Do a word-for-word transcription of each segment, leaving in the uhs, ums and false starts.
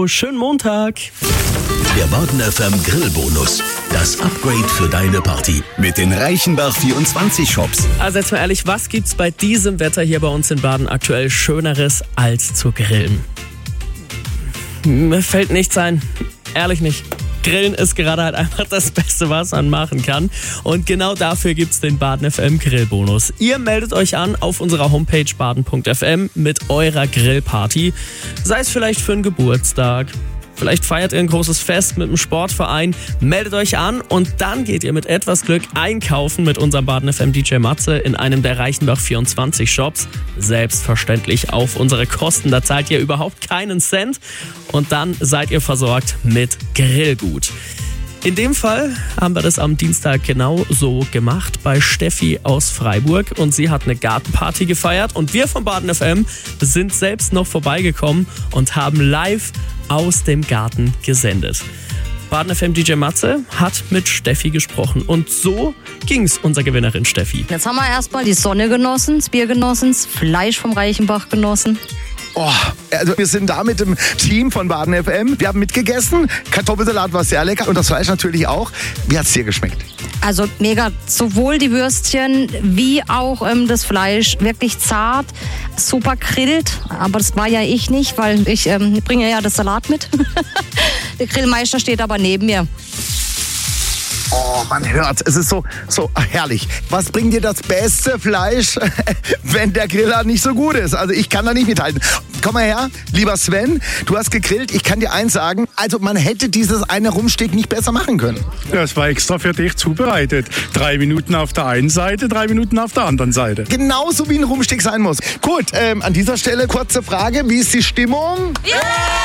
Hallo, schönen Montag. Der Baden F M Grillbonus. Das Upgrade für deine Party mit den Reichenbach vierundzwanzig Shops. Also jetzt mal ehrlich, was gibt's bei diesem Wetter hier bei uns in Baden aktuell Schöneres als zu grillen? Mir fällt nichts ein. Ehrlich nicht. Grillen ist gerade halt einfach das Beste, was man machen kann. Und genau dafür gibt's den Baden F M Grillbonus. Ihr meldet euch an auf unserer Homepage baden punkt f m mit eurer Grillparty. Sei es vielleicht für einen Geburtstag. Vielleicht feiert ihr ein großes Fest mit einem Sportverein, meldet euch an und dann geht ihr mit etwas Glück einkaufen mit unserem Baden F M D J Matze in einem der Reichenbach vierundzwanzig Shops. Selbstverständlich auf unsere Kosten, da zahlt ihr überhaupt keinen Cent und dann seid ihr versorgt mit Grillgut. In dem Fall haben wir das am Dienstag genau so gemacht bei Steffi aus Freiburg und sie hat eine Gartenparty gefeiert und wir von Baden F M sind selbst noch vorbeigekommen und haben live aus dem Garten gesendet. Baden F M D J Matze hat mit Steffi gesprochen und so ging's unserer Gewinnerin Steffi. Jetzt haben wir erstmal die Sonne genossen, das Bier genossen, das Fleisch vom Reichenbach genossen. Oh, also wir sind da mit dem Team von Baden F M. Wir haben mitgegessen. Kartoffelsalat war sehr lecker und das Fleisch natürlich auch. Wie hat's dir geschmeckt? Also mega, sowohl die Würstchen wie auch ähm, das Fleisch, wirklich zart, super grillt. Aber das war ja ich nicht, weil ich ähm, bringe ja das Salat mit. Der Grillmeister steht aber neben mir. Oh, man hört, es ist so, so herrlich. Was bringt dir das beste Fleisch, wenn der Griller nicht so gut ist? Also ich kann da nicht mithalten. Komm mal her, lieber Sven, du hast gegrillt. Ich kann dir eins sagen, also man hätte dieses eine Rumsteak nicht besser machen können. Das war extra für dich zubereitet. Drei Minuten auf der einen Seite, drei Minuten auf der anderen Seite. Genauso wie ein Rumsteak sein muss. Gut, ähm, an dieser Stelle kurze Frage, wie ist die Stimmung? Yeah!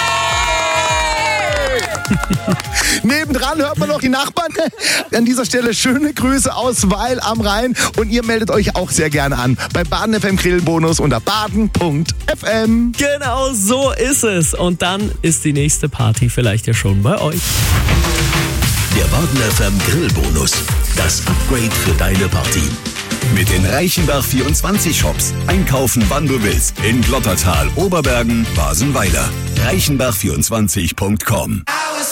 Nebendran hört man noch die Nachbarn. An dieser Stelle schöne Grüße aus Weil am Rhein und ihr meldet euch auch sehr gerne an bei Baden F M Grillbonus unter baden punkt f m. Genau so ist es und dann ist die nächste Party vielleicht ja schon bei euch. Der Baden F M Grillbonus. Das Upgrade für deine Party. Mit den Reichenbach vierundzwanzig Shops. Einkaufen, wann du willst. In Glottertal, Oberbergen, Basenweiler. reichenbach vierundzwanzig punkt com